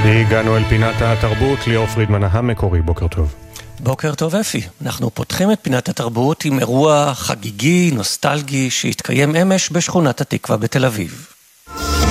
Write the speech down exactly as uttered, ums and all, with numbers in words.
הגענו אל פינת התרבות, ליאור פרידמן המקורי, בוקר טוב. בוקר טוב אפי, אנחנו פותחים את פינת התרבות עם אירוע חגיגי, נוסטלגי, שהתקיים אמש בשכונת התקווה בתל אביב.